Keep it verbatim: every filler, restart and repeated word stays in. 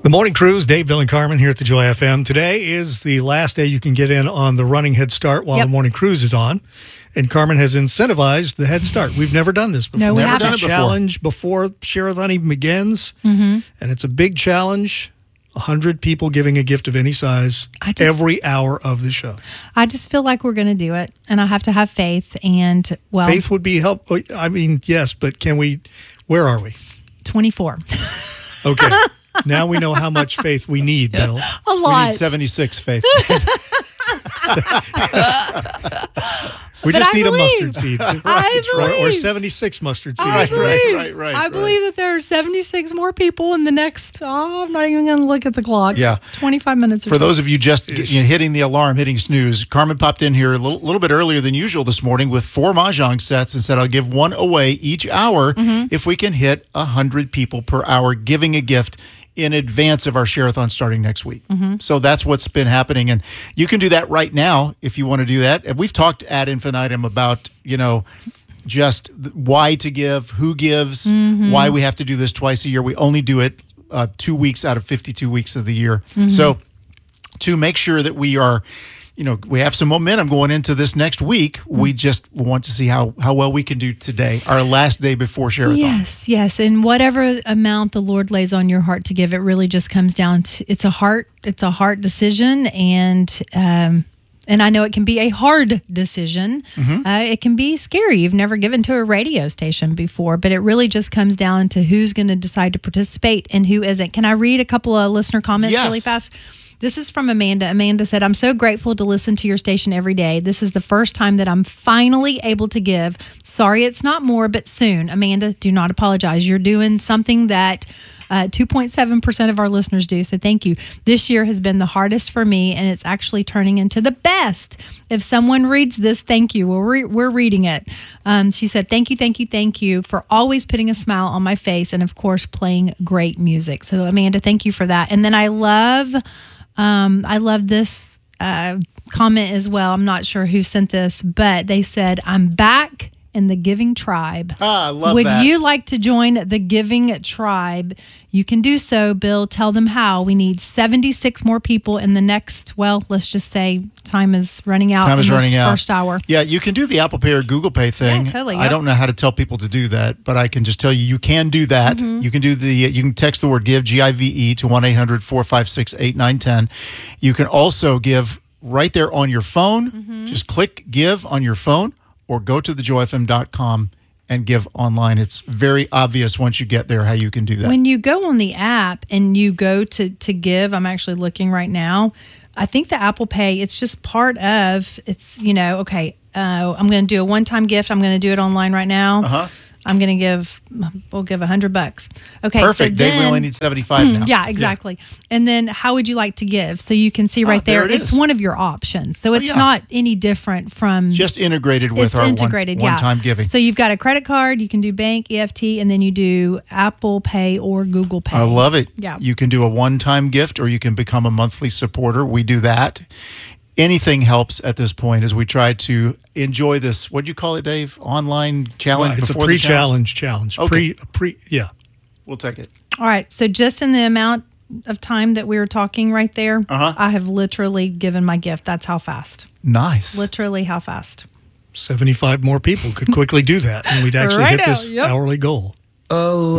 The Morning Cruise, Dave, Bill, and Carmen here at the Joy F M. Today is the last day you can get in on the running Head Start while Yep. the Morning Cruise is on. And Carmen has incentivized the Head Start. We've never done this before. No, we never haven't. done Done a it challenge before Share-a-thon even begins. Mm-hmm. And it's a big challenge. one hundred people giving a gift of any size I just- every hour of the show. I just feel like we're going to do it, and I have to have faith. And well, Faith would be help. I mean, yes, but can we, where are we? twenty-four, Okay. Now we know how much faith we need, Bill. a We lot. need seventy-six, Faith. We But just I need believe. a mustard seed. I Or, or believe. seventy-six mustard seeds. I Right, believe. right, right, right, I right. believe that there are seventy-six more people in the next. Oh, I'm not even going to look at the clock. Yeah. twenty-five minutes. For those of you just you know, hitting the alarm, hitting snooze, Carmen popped in here a little, little bit earlier than usual this morning with four Mahjong sets and said, I'll give one away each hour if we can hit one hundred people per hour giving a gift in advance of our Share-a-thon starting next week. So that's what's been happening. And you can do that right now if you want to do that. And we've talked ad infinitum about, you know, just th- why to give, who gives, why we have to do this twice a year. We only do it uh, two weeks out of fifty-two weeks of the year. So to make sure that we are, you know, we have some momentum going into this next week, we just want to see how, how well we can do today, our last day before Share-a-thon. Yes, yes, and whatever amount the Lord lays on your heart to give, it really just comes down to it's a heart, it's a heart decision, and um, and I know it can be a hard decision. Uh, it can be scary. You've never given to a radio station before, but it really just comes down to who's going to decide to participate and who isn't. Can I read a couple of listener comments Yes. really fast? This is from Amanda. Amanda said, I'm so grateful to listen to your station every day. This is the first time that I'm finally able to give. Sorry it's not more, but soon. Amanda, do not apologize. You're doing something that uh, two point seven percent of our listeners do, so thank you. This year has been the hardest for me, and it's actually turning into the best. If someone reads this, thank you. We're, re- we're reading it. Um, she said, thank you, thank you, thank you for always putting a smile on my face and, of course, playing great music. So, Amanda, thank you for that. And then I love... Um, I love this uh, comment as well. I'm not sure who sent this, but they said, I'm back in the Giving Tribe. Ah, I love Would that. you like to join the Giving Tribe? You can do so, Bill. Tell them how. We need seventy-six more people in the next, well, let's just say time is running out Time is in running this out. first hour. Yeah, you can do the Apple Pay or Google Pay thing. Yeah, totally, I yep. don't know how to tell people to do that, but I can just tell you you can do that. Mm-hmm. You can do the you can text the word give G I V E to one eight hundred four five six eight nine one zero. You can also give right there on your phone. Mm-hmm. Just click give on your phone or go to the joy f m dot com and give online. It's very obvious once you get there how you can do that. When you go on the app and you go to, to give, I'm actually looking right now. I think the Apple Pay, it's just part of, it's, you know, okay, uh, I'm going to do a one-time gift. I'm going to do it online right now. Uh-huh. I'm going to give, we'll give a hundred bucks. Okay. Perfect. So Dave, we then- only need seventy-five now. Yeah, exactly. And then how would you like to give? So you can see Ah, right there, there it it's is. one of your options. So it's yeah. not any different from Just integrated with it's our integrated, one, yeah. one-time giving. So you've got a credit card, you can do bank, E F T, and then you do Apple Pay or Google Pay. I love it. Yeah. You can do a one-time gift or you can become a monthly supporter. We do that. Anything helps at this point as we try to enjoy this. What do you call it, Dave? Online challenge Right, it's a before the challenge? pre-challenge challenge. Okay. Pre, pre, yeah. We'll take it. All right. So just in the amount of time that we were talking right there, Uh-huh. I have literally given my gift. That's how fast. Nice. Literally how fast. seventy-five more people could quickly do that, and we'd actually Right hit this out, yep. hourly goal. Oh,